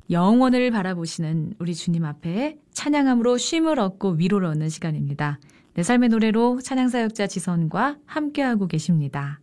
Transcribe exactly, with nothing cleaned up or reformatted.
영원을 바라보시는 우리 주님 앞에 찬양함으로 쉼을 얻고 위로를 얻는 시간입니다. 내 삶의 노래로 찬양사역자 지선과 함께하고 계십니다.